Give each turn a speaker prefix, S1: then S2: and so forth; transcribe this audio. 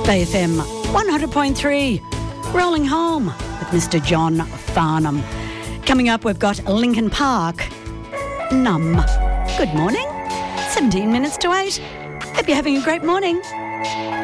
S1: Bay FM 100.3, rolling home with Mr. John Farnham. Coming up, we've got Linkin Park, Numb. Good morning, 17 minutes to 8. Hope you're having a great morning.